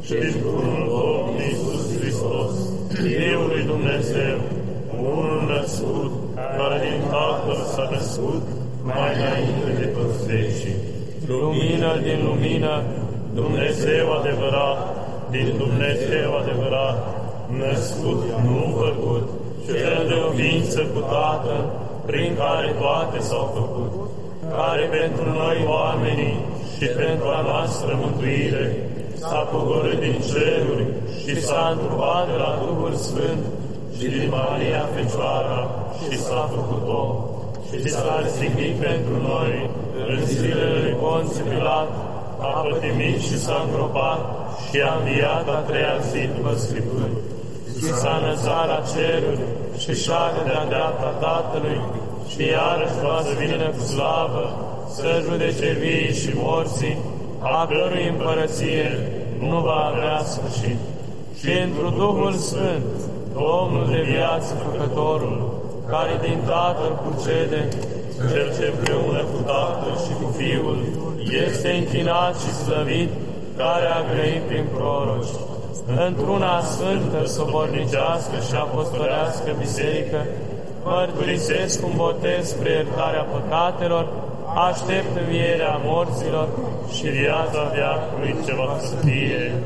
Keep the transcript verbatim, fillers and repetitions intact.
și într-unul Domnul Iisus Hristos, Fiul lui Dumnezeu, unul născut, care din Tatăl s-a născut mai înainte de toți vecii. Lumină din lumină, Dumnezeu adevărat, din Dumnezeu adevărat, născut, nu făcut, cel de o ființă cu Tatăl, prin care toate s-au făcut, care pentru noi oamenii și pentru a noastră mântuire s-a pogorât din ceruri și s-a întrupat de la Duhul Sfânt și din Maria Fecioara și s-a făcut om și s-a răstignit pentru noi în zilele lui Ponțiu Pilat, a pătimit și s-a îngropat și a înviat a treia zi după Scripturi și s-a înălțat la ceruri și șade de-a dreapta Tatălui și iarăși va să vină cu slavă să judece vii și morții, a cărui împărăție nu va avea sfârșit. Și întru Duhul Sfânt, Domnul de viață Făcătorul, care din Tatăl procede, Cel ce împreună cu Tatăl și cu Fiul este închinat și slăvit, care a grăit prin proroci, într-una sfântă, sobornicească și apostolească biserică, mărturisesc un botez spre iertarea păcatelor, aștept învierea morților și viața veacului ce va să fie.